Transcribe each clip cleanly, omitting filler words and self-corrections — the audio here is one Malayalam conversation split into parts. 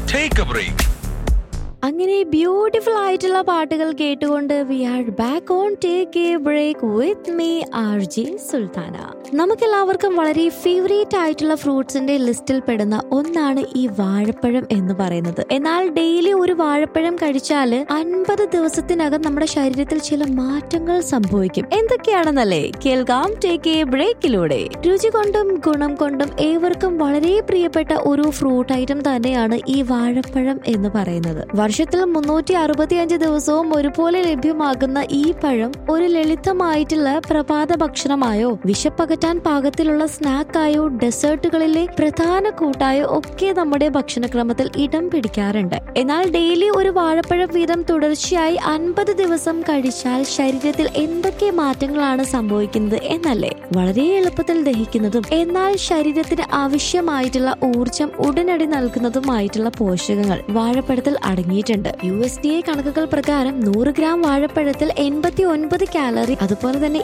Take a break. അങ്ങനെ ബ്യൂട്ടിഫുൾ ആയിട്ടുള്ള പാട്ടുകൾ കേട്ടുകൊണ്ട് V are back on take A break with me R J Sultana. നമുക്കെല്ലാവർക്കും വളരെ ഫേവറേറ്റ് ആയിട്ടുള്ള ഫ്രൂട്ട്സിന്റെ ലിസ്റ്റിൽ പെടുന്ന ഒന്നാണ് ഈ വാഴപ്പഴം എന്ന് പറയുന്നത്. എന്നാൽ ഡെയിലി ഒരു വാഴപ്പഴം കഴിച്ചാൽ 50 ദിവസത്തിനകം നമ്മുടെ ശരീരത്തിൽ ചില മാറ്റങ്ങൾ സംഭവിക്കും. എന്തൊക്കെയാണെന്നല്ലേ കേൾക്കാം ടേക്ക് എ ബ്രേക്കിലൂടെ. രുചി കൊണ്ടും ഗുണം കൊണ്ടും ഏവർക്കും വളരെ പ്രിയപ്പെട്ട ഒരു ഫ്രൂട്ട് ഐറ്റം തന്നെയാണ് ഈ വാഴപ്പഴം എന്ന് പറയുന്നത്. വർഷത്തിൽ 365 ദിവസവും ഒരുപോലെ ലഭ്യമാകുന്ന ഈ പഴം ഒരു ലളിതമായിട്ടുള്ള പ്രഭാത ഭക്ഷണമായോ വിശപ്പകറ്റാൻ പാകത്തിലുള്ള സ്നാക്കായോ ഡെസേർട്ടുകളിലെ പ്രധാന കൂട്ടായോ ഒക്കെ നമ്മുടെ ഭക്ഷണക്രമത്തിൽ ഇടം പിടിക്കാറുണ്ട്. എന്നാൽ ഡെയിലി ഒരു വാഴപ്പഴം വീതം തുടർച്ചയായി 50 ദിവസം കഴിച്ചാൽ ശരീരത്തിൽ എന്തൊക്കെ മാറ്റങ്ങളാണ് സംഭവിക്കുന്നത് എന്നല്ലേ? വളരെ എളുപ്പത്തിൽ ദഹിക്കുന്നതും എന്നാൽ ശരീരത്തിന് ആവശ്യമായിട്ടുള്ള ഊർജം ഉടനടി നൽകുന്നതുമായിട്ടുള്ള പോഷകങ്ങൾ വാഴപ്പഴത്തിൽ അടങ്ങിയിട്ടുണ്ട്. USDA കണക്കുകൾ പ്രകാരം 100 ഗ്രാം വാഴപ്പഴത്തിൽ 89 കാലറി, അതുപോലെ തന്നെ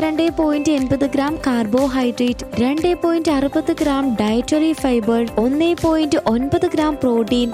22.80 gram carbohydrate, 2.60 gram dietary fibre, 1.9 gram protein,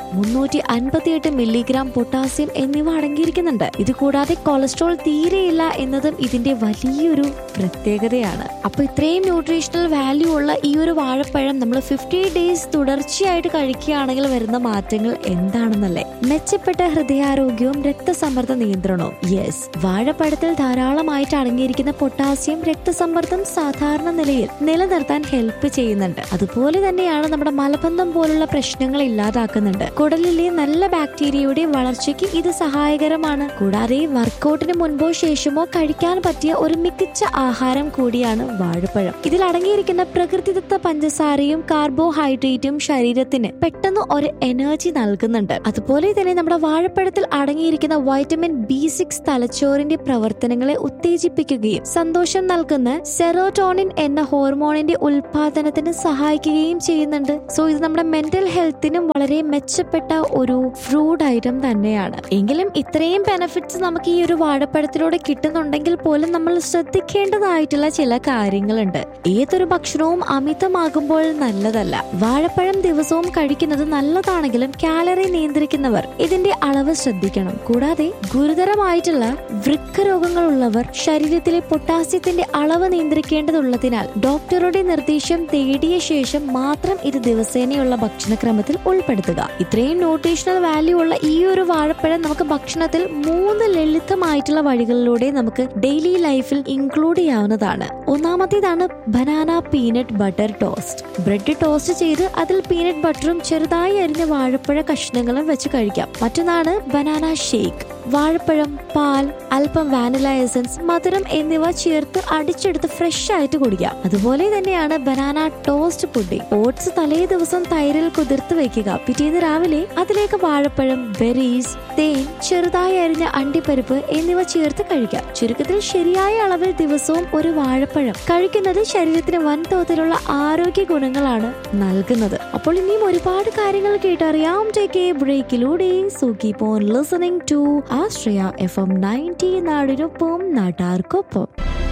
358 milligram potassium എന്നിവ അടങ്ങിയിരിക്കുന്നുണ്ട്. ഇത് കൂടാതെ കൊളസ്ട്രോൾ തീരെയില്ല എന്നതും ഇതിന്റെ വലിയൊരു പ്രത്യേകതയാണ്. അപ്പൊ ഇത്രയും ന്യൂട്രീഷണൽ വാല്യൂ ഉള്ള ഈ ഒരു വാഴപ്പഴം നമ്മൾ 50 ഡേയ്സ് തുടർച്ചയായിട്ട് കഴിക്കുകയാണെങ്കിൽ വരുന്ന മാറ്റങ്ങൾ എന്താണെന്നല്ലേ? മെച്ചപ്പെട്ട ഹൃദയാരോഗ്യവും രക്തസമ്മർദ്ദ നിയന്ത്രണവും. യെസ്, വാഴപ്പഴത്തിൽ ധാരാളമായിട്ട് അടങ്ങിയിരിക്കുന്ന പൊട്ടാസ്യം രക്തസമ്മർദ്ദം സാധാരണ നിലയിൽ നിലനിർത്താൻ ഹെൽപ്പ് ചെയ്യുന്നുണ്ട്. അതുപോലെ തന്നെയാണ് നമ്മുടെ മലബന്ധം പോലുള്ള പ്രശ്നങ്ങൾ ഇല്ലാതാക്കുന്നുണ്ട്. കുടലിലെ നല്ല ബാക്ടീരിയയുടെ വളർച്ചയ്ക്ക് ഇത് സഹായകരമാണ്. കൂടാതെ വർക്കൗട്ടിന് മുൻപോ ശേഷമോ കഴിക്കാൻ പറ്റിയ ഒരു മികച്ച ആഹാരം കൂടിയാണ് വാഴപ്പഴം. ഇതിൽ അടങ്ങിയിരിക്കുന്ന പ്രകൃതിദത്ത പഞ്ചസാരയും കാർബോഹൈഡ്രേറ്റും ശരീരത്തിന് പെട്ടെന്ന് ഒരു എനർജി നൽകുന്നുണ്ട്. അതുപോലെ തന്നെ നമ്മുടെ വാഴപ്പഴത്തിൽ അടങ്ങിയിരിക്കുന്ന വൈറ്റമിൻ B6 തലച്ചോറിന്റെ പ്രവർത്തനങ്ങളെ ഉത്തേജിപ്പിക്കുകയും സന്തോഷം നൽകുന്ന സെറോട്ടോണിൻ എന്ന ഹോർമോണിന്റെ ഉൽപാദനത്തിന് സഹായിക്കുകയും ചെയ്യുന്നുണ്ട്. സോ ഇത് നമ്മുടെ മെന്റൽ ഹെൽത്തിനും വളരെ മെച്ചപ്പെട്ട ഒരു ഫ്രൂട്ട് ഐറ്റം തന്നെയാണ്. എങ്കിലും ഇത്രയും ബെനിഫിറ്റ്സ് നമുക്ക് ഈ ഒരു വാഴപ്പഴത്തിലൂടെ കിട്ടുന്നുണ്ടെങ്കിൽ പോലും നമ്മൾ ശ്രദ്ധിക്കേണ്ടതായിട്ടുള്ള ചില കാര്യങ്ങളുണ്ട്. ഏതൊരു ഭക്ഷണവും അമിതമാകുമ്പോൾ നല്ലതല്ല. വാഴപ്പഴം ദിവസവും കഴിക്കുന്നത് നല്ലതാണെങ്കിലും കാലറി നിയന്ത്രിക്കുന്നവർ ഇതിന്റെ അളവ് ശ്രദ്ധിക്കണം. കൂടാതെ ഗുരുതരമായിട്ടുള്ള വൃക്ക രോഗങ്ങളുള്ളവർ ശരീരത്തിലെ പൊട്ടാസ്യത്തിന്റെ അളവ് നിയന്ത്രിക്കേണ്ടതുള്ളതിനാൽ ഡോക്ടറുടെ നിർദ്ദേശം തേടിയ ശേഷം മാത്രം ഇത് ദിവസേനയുള്ള ഭക്ഷണക്രമത്തിൽ ഉൾപ്പെടുത്തുക. ഇത്രയും ന്യൂട്രീഷണൽ വാല്യൂ ഉള്ള ഈ ഒരു വാഴപ്പഴം നമുക്ക് ഭക്ഷണത്തിൽ 3 ലളിതമായിട്ടുള്ള വഴികളിലൂടെ നമുക്ക് ഡെയിലി ലൈഫിൽ ഇൻക്ലൂഡ് ചെയ്യാവുന്നതാണ്. ഒന്നാമത്തേതാണ് banana peanut butter toast. Bread toast ചെയ്ത് അതിൽ പീനട്ട് ബട്ടറും ചെറുതായി അരിഞ്ഞ വാഴപ്പഴ കഷ്ണങ്ങളും വെച്ച് കഴിക്കാം. മറ്റൊന്നാണ് ബനാന ഷേക്ക്. വാഴപ്പഴം, പാൽ, അല്പം വാനില എസൻസ്, മധുരം എന്നിവ ചേർത്ത് അടിച്ചെടുത്ത് ഫ്രഷ് ആയിട്ട് കുടിക്കാം. അതുപോലെ തന്നെയാണ് ബനാന ടോസ്റ്റ് പുഡിംഗ്. ഓട്സ് തലേ ദിവസം തൈരിൽ കുതിർത്ത് വെക്കുക. പിറ്റേന്ന് രാവിലെ അതിലേക്ക് വാഴപ്പഴം, ബെറീസ്, തേൻ, ചെറുതായി അരിഞ്ഞ അണ്ടിപ്പരിപ്പ് എന്നിവ ചേർത്ത് കഴിക്കാം. ചുരുക്കത്തിൽ ശരിയായ അളവിൽ ദിവസവും ഒരു വാഴപ്പഴം കഴിക്കുന്നത് ശരീരത്തിന് വൻതോതിലുള്ള ആരോഗ്യ ഗുണങ്ങളാണ് നൽകുന്നത്. അപ്പോൾ ഇനിയും ഒരുപാട് കാര്യങ്ങൾ കേട്ടറിയാം take A ബ്രേക്കിലൂടെ. So keep on listening to Ashraya FM 90 നാടിനൊപ്പം നാട്ടാർക്കൊപ്പം.